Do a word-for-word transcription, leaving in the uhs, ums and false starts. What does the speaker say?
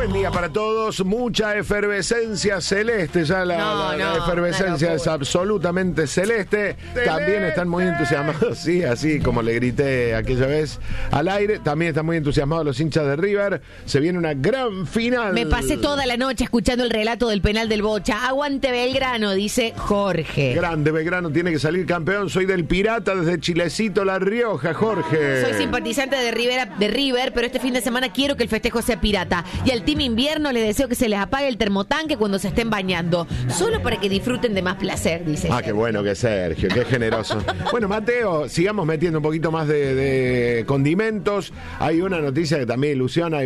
Buen día para todos, mucha efervescencia celeste, ya la, No, la, la no, efervescencia es absolutamente celeste. También están muy entusiasmados, sí, así como le grité aquella vez al aire, también están muy entusiasmados los hinchas de River. Se viene una gran final. Me pasé toda la noche escuchando el relato del penal del Bocha. Aguante Belgrano, dice Jorge. Grande Belgrano, tiene que salir campeón. Soy del Pirata desde Chilecito, La Rioja, Jorge. Soy simpatizante de River, de River, pero este fin de semana quiero que el festejo sea pirata. Y al team invierno les deseo que se les apague el termotanque cuando se estén bañando. Solo para que disfruten de más placer, dice. Ah, qué bueno que Sergio, qué generoso. Bueno, Mateo, sigamos metiendo un poquito más de, de condimentos. Hay una noticia que también ilusiona.